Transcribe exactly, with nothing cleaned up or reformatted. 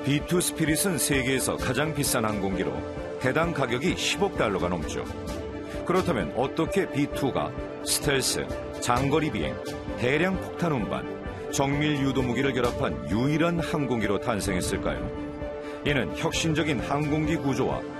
비 투 스피릿은 세계에서 가장 비싼 항공기로 해당 가격이 십억 달러가 넘죠. 그렇다면 어떻게 비 투가 스텔스, 장거리 비행, 대량 폭탄 운반, 정밀 유도 무기를 결합한 유일한 항공기로 탄생했을까요? 이는 혁신적인 항공기 구조와